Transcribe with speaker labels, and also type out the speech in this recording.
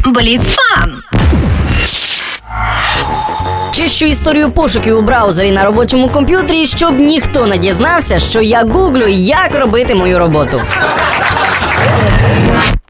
Speaker 1: Бліцфан.
Speaker 2: Чищу історію пошуків у браузері на робочому комп'ютері, щоб ніхто не дізнався, що я гуглю, як робити мою роботу.